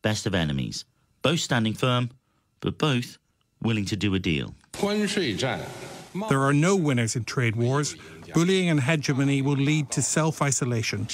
best of enemies, both standing firm, but both willing to do a deal. There are no winners in trade wars. Bullying and hegemony will lead to self-isolation.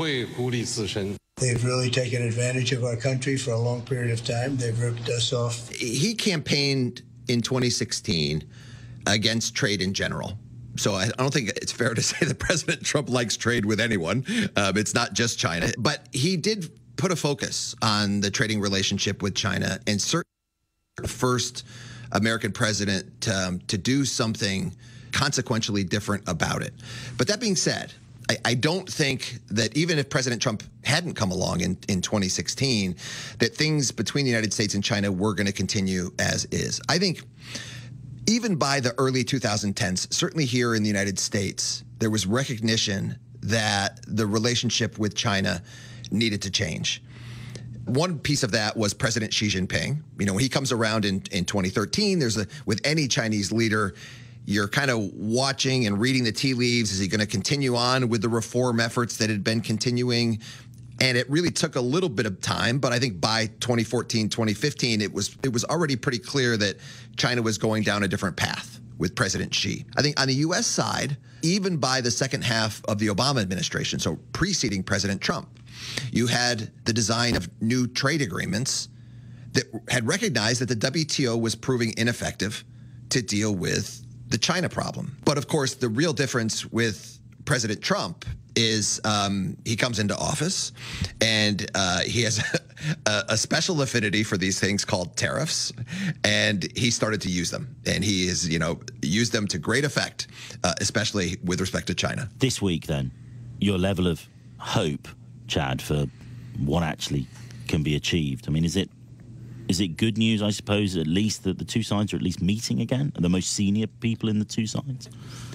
They've really taken advantage of our country for a long period of time. They've ripped us off. He campaigned in 2016 against trade in general. So I don't think it's fair to say that President Trump likes trade with anyone. It's not just China. But he did put a focus on the trading relationship with China, and certainly the first American president to do something consequentially different about it. But that being said, I don't think that even if President Trump hadn't come along in 2016, that things between the United States and China were going to continue as is. I think even by the early 2010s, certainly here in the United States, there was recognition that the relationship with China needed to change. One piece of that was President Xi Jinping. You know, when he comes around in 2013, with any Chinese leader, you're kind of watching and reading the tea leaves. Is he going to continue on with the reform efforts that had been continuing? And it really took a little bit of time, but I think by 2014, 2015, it was already pretty clear that China was going down a different path with President Xi. I think on the U.S. side, even by the second half of the Obama administration, so preceding President Trump, you had the design of new trade agreements that had recognized that the WTO was proving ineffective to deal with the China problem. But of course, the real difference with President Trump is he comes into office and he has a special affinity for these things called tariffs, and he started to use them, and he has, used them to great effect, especially with respect to China. This week, then, your level of hope, Chad, for what actually can be achieved. I mean, is it good news, I suppose, at least that the two sides are at least meeting again, the most senior people in the two sides?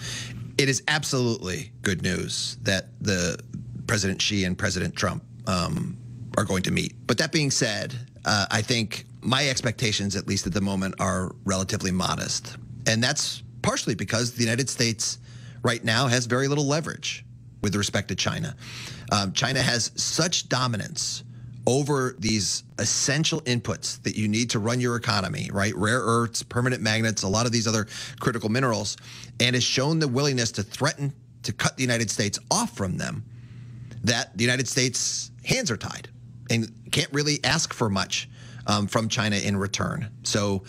It is absolutely good news that the President Xi and President Trump are going to meet. But that being said, I think my expectations, at least at the moment, are relatively modest. And that's partially because the United States right now has very little leverage with respect to China. China has such dominance over these essential inputs that you need to run your economy, right? Rare earths, permanent magnets, a lot of these other critical minerals, and has shown the willingness to threaten to cut the United States off from them, that the United States' hands are tied and can't really ask for much from China in return. So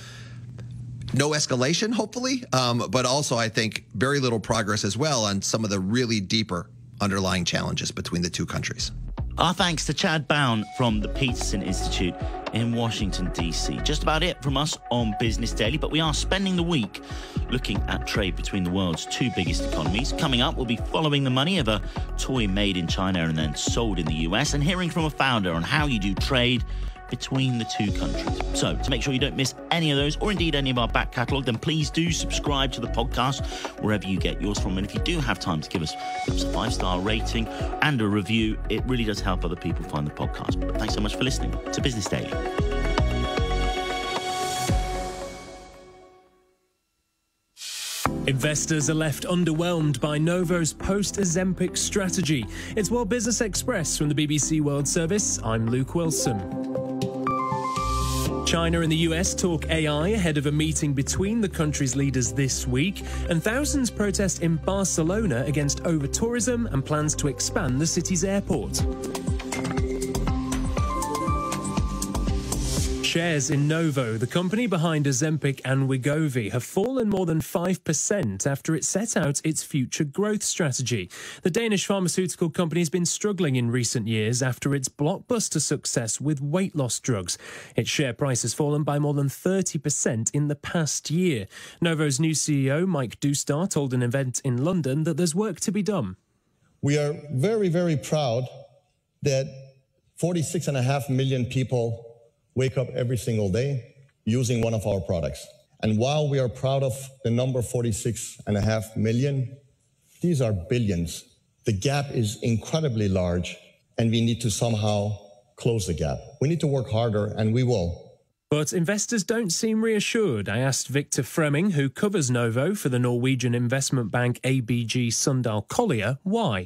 no escalation, hopefully, but also I think very little progress as well on some of the really deeper underlying challenges between the two countries. Our thanks to Chad Bown from the Peterson Institute in Washington, D.C. Just about it from us on Business Daily, but we are spending the week looking at trade between the world's two biggest economies. Coming up, we'll be following the money of a toy made in China and then sold in the US, and hearing from a founder on how you do trade between the two countries. So, to make sure you don't miss any of those, or indeed any of our back catalogue, then please do subscribe to the podcast wherever you get yours from. And if you do have time to give us a 5-star rating and a review, it really does help other people find the podcast. But thanks so much for listening to Business Daily. Investors are left underwhelmed by Novo's post-Ozempic strategy. It's World Business Express from the BBC World Service. I'm Luke Wilson. China and the US talk AI ahead of a meeting between the country's leaders this week, and thousands protest in Barcelona against over-tourism and plans to expand the city's airport. Shares in Novo, the company behind Ozempic and Wegovy, have fallen more than 5% after it set out its future growth strategy. The Danish pharmaceutical company has been struggling in recent years after its blockbuster success with weight loss drugs. Its share price has fallen by more than 30% in the past year. Novo's new CEO, Mike Doustar, told an event in London that there's work to be done. We are very, very proud that 46.5 million people wake up every single day using one of our products. And while we are proud of the number 46.5 million, these are billions. The gap is incredibly large, and we need to somehow close the gap. We need to work harder, and we will. But investors don't seem reassured. I asked Victor Fremming, who covers Novo for the Norwegian investment bank ABG Sundal Collier, why.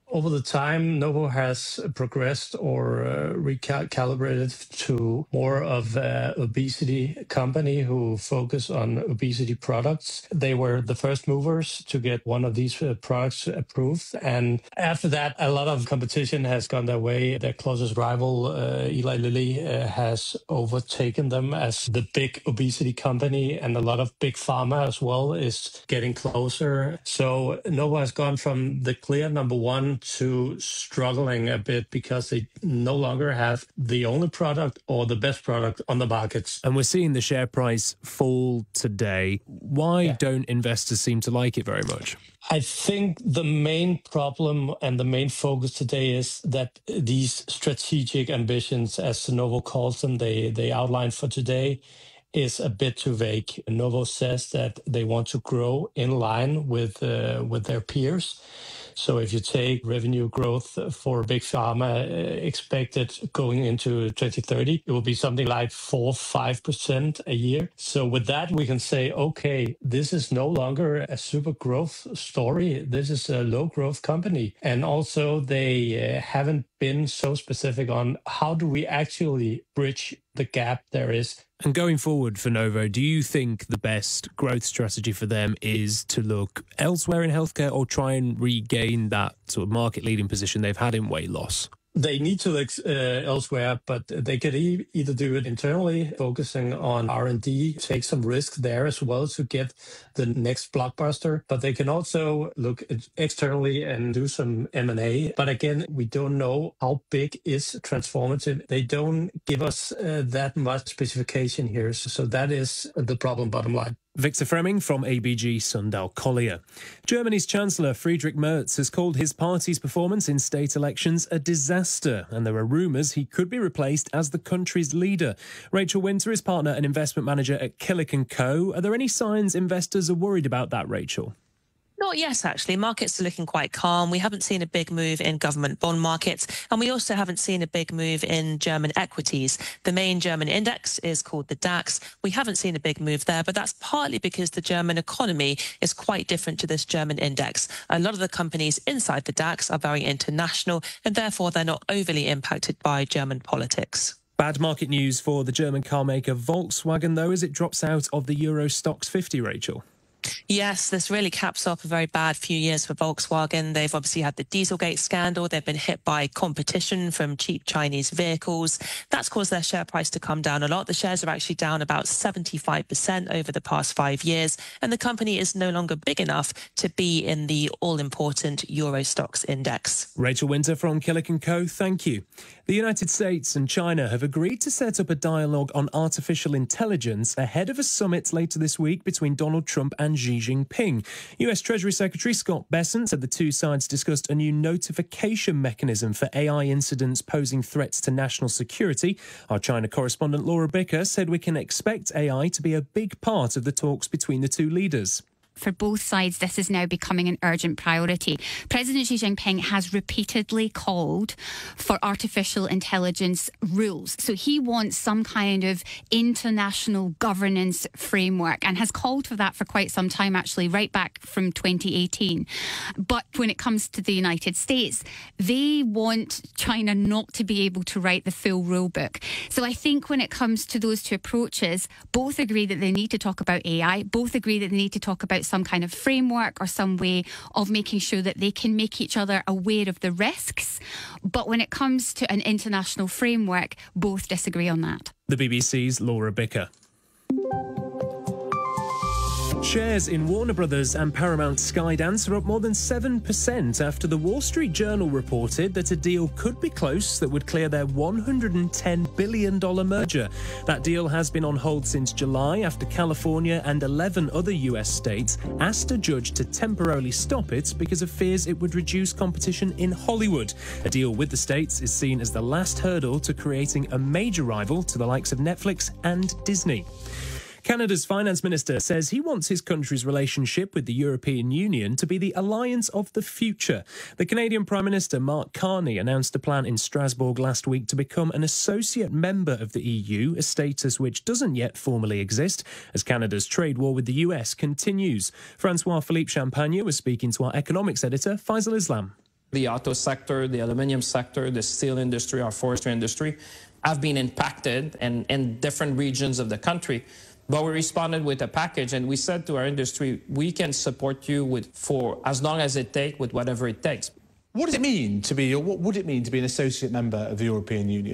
Over the time, Novo has progressed or recalibrated to more of an obesity company who focus on obesity products. They were the first movers to get one of these products approved. And after that, a lot of competition has gone their way. Their closest rival, Eli Lilly, has overtaken them as the big obesity company, and a lot of big pharma as well is getting closer. So Novo has gone from the clear number one to struggling a bit because they no longer have the only product or the best product on the markets. And we're seeing the share price fall today. Why don't investors seem to like it very much? I think the main problem and the main focus today is that these strategic ambitions, as Novo calls them, they outlined for today, is a bit too vague. Novo says that they want to grow in line with their peers. So if you take revenue growth for big pharma expected going into 2030, it will be something like 4-5% a year. So with that, we can say, okay, this is no longer a super growth story. This is a low growth company. And also they haven't been so specific on how do we actually bridge the gap there is. And going forward for Novo, do you think the best growth strategy for them is to look elsewhere in healthcare or try and regain that sort of market-leading position they've had in weight loss? They need to look elsewhere, but they could either do it internally, focusing on R&D, take some risk there as well to get the next blockbuster. But they can also look externally and do some M&A. But again, we don't know how big is transformative. They don't give us that much specification here. So that is the problem, bottom line. Victor Fremming from ABG Sundal Collier. Germany's Chancellor Friedrich Merz has called his party's performance in state elections a disaster, and there are rumours he could be replaced as the country's leader. Rachel Winter is partner and investment manager at Killick & Co. Are there any signs investors are worried about that, Rachel? Not yet, actually. Markets are looking quite calm. We haven't seen a big move in government bond markets, and we also haven't seen a big move in German equities. The main German index is called the DAX. We haven't seen a big move there, but that's partly because the German economy is quite different to this German index. A lot of the companies inside the DAX are very international, and therefore they're not overly impacted by German politics. Bad market news for the German car maker Volkswagen, though, as it drops out of the Euro Stoxx 50, Rachel. Yes, this really caps off a very bad few years for Volkswagen. They've obviously had the Dieselgate scandal. They've been hit by competition from cheap Chinese vehicles. That's caused their share price to come down a lot. The shares are actually down about 75% over the past 5 years, and the company is no longer big enough to be in the all-important Euro Stoxx index. Rachel Winter from Killick & Co., thank you. The United States and China have agreed to set up a dialogue on artificial intelligence ahead of a summit later this week between Donald Trump and Xi Jinping. US Treasury Secretary Scott Bessent said the two sides discussed a new notification mechanism for AI incidents posing threats to national security. Our China correspondent Laura Bicker said we can expect AI to be a big part of the talks between the two leaders. For both sides, this is now becoming an urgent priority. President Xi Jinping has repeatedly called for artificial intelligence rules. So he wants some kind of international governance framework and has called for that for quite some time, actually, right back from 2018. But when it comes to the United States, they want China not to be able to write the full rule book. So I think when it comes to those two approaches, both agree that they need to talk about AI, both agree that they need to talk about some kind of framework or some way of making sure that they can make each other aware of the risks. But when it comes to an international framework, both disagree on that. The BBC's Laura Bicker. Shares in Warner Brothers and Paramount Skydance are up more than 7% after the Wall Street Journal reported that a deal could be close that would clear their $110 billion merger. That deal has been on hold since July after California and 11 other US states asked a judge to temporarily stop it because of fears it would reduce competition in Hollywood. A deal with the states is seen as the last hurdle to creating a major rival to the likes of Netflix and Disney. Canada's finance minister says he wants his country's relationship with the European Union to be the alliance of the future. The Canadian Prime Minister Mark Carney announced a plan in Strasbourg last week to become an associate member of the EU, a status which doesn't yet formally exist, as Canada's trade war with the US continues. Francois-Philippe Champagne was speaking to our economics editor, Faisal Islam. The auto sector, the aluminium sector, the steel industry, our forestry industry have been impacted in different regions of the country. But we responded with a package, and we said to our industry, we can support you for as long as it takes, with whatever it takes. What does it mean to be, or what would it mean to be an associate member of the European Union?